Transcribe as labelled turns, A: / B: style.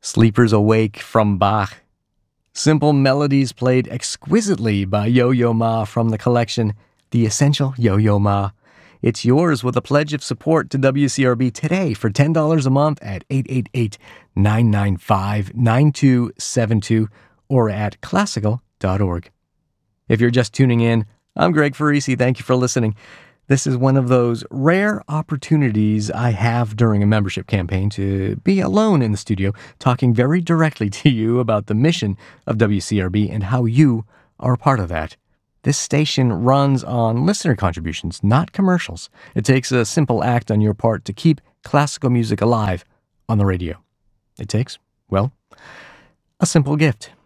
A: Sleepers Awake from Bach. Simple melodies played exquisitely by Yo-Yo Ma from the collection The Essential Yo-Yo Ma. It's yours with a pledge of support to WCRB today for $10 a month at 888-995-9272 or at classical.org. If you're just tuning in, I'm Greg Farisi. Thank you for listening. This is one of those rare opportunities I have during a membership campaign to be alone in the studio, talking very directly to you about the mission of WCRB and how you are a part of that. This station runs on listener contributions, not commercials. It takes a simple act on your part to keep classical music alive on the radio. It takes, well, a simple gift.